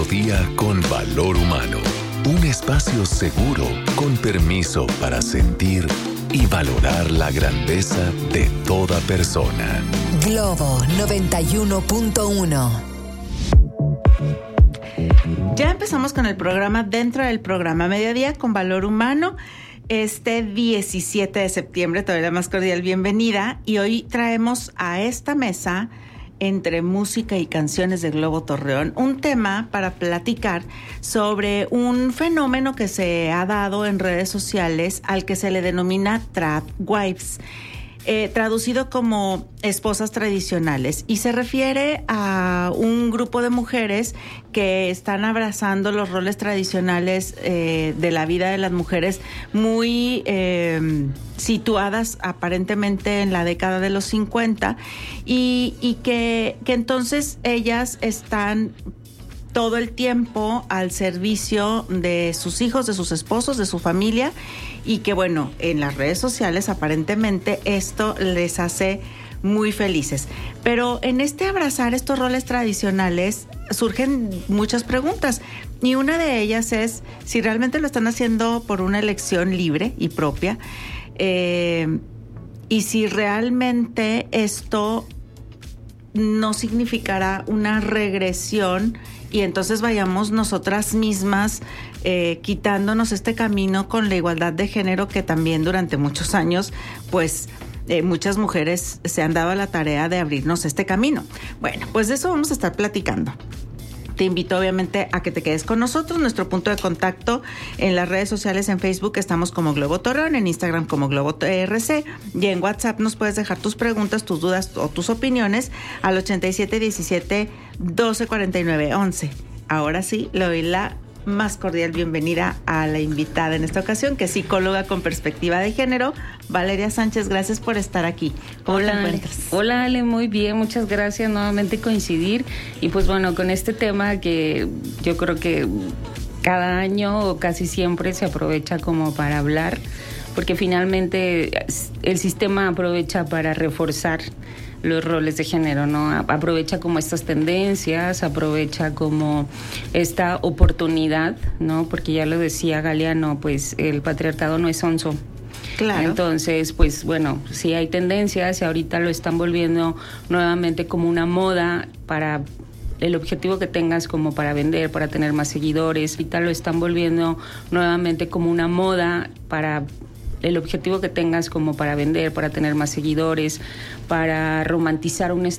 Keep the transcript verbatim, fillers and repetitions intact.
Mediodía con Valor Humano. Un espacio seguro con permiso para sentir y valorar la grandeza de toda persona. Globo noventa y uno punto uno. Ya empezamos con el programa dentro del programa Mediodía con Valor Humano. Este diecisiete de septiembre, todavía la más cordial bienvenida. Y hoy traemos a esta mesa, entre música y canciones de Globo Torreón, un tema para platicar sobre un fenómeno que se ha dado en redes sociales al que se le denomina trad wives, eh, traducido como esposas tradicionales, y se refiere a un grupo de mujeres que están abrazando los roles tradicionales eh, de la vida de las mujeres, muy eh, situadas aparentemente en la década de los cincuenta, y, y que, que entonces ellas están todo el tiempo al servicio de sus hijos, de sus esposos, de su familia, y que bueno, en las redes sociales aparentemente esto les hace muy felices. Pero en este abrazar estos roles tradicionales surgen muchas preguntas, y una de ellas es si realmente lo están haciendo por una elección libre y propia, eh, y si realmente esto no significará una regresión y entonces vayamos nosotras mismas eh, quitándonos este camino con la igualdad de género que también durante muchos años pues eh, muchas mujeres se han dado a la tarea de abrirnos este camino. Bueno, pues de eso vamos a estar platicando. Te invito obviamente a que te quedes con nosotros. Nuestro punto de contacto en las redes sociales: en Facebook estamos como Globo Torreón, en Instagram como Globo R C, y en WhatsApp nos puedes dejar tus preguntas, tus dudas o tus opiniones al ochenta y siete diecisiete doce cuarenta y nueve once. Ahora sí, le doy la más cordial bienvenida a la invitada en esta ocasión, que es psicóloga con perspectiva de género, Valeria Sánchez. Gracias por estar aquí. ¿Cómo Hola, te encuentras? Ale. Hola, Ale, muy bien, muchas gracias. Nuevamente coincidir, y pues bueno, con este tema que yo creo que cada año o casi siempre se aprovecha como para hablar, porque finalmente el sistema aprovecha para reforzar los roles de género, ¿no? Aprovecha como estas tendencias, aprovecha como esta oportunidad, ¿no? Porque ya lo decía Galeano, pues el patriarcado no es sonso. Claro. Entonces, pues bueno, sí hay tendencias y ahorita lo están volviendo nuevamente como una moda para el objetivo que tengas, como para vender, para tener más seguidores. Ahorita lo están volviendo nuevamente como una moda para el objetivo que tengas, como para vender, para tener más seguidores, para romantizar un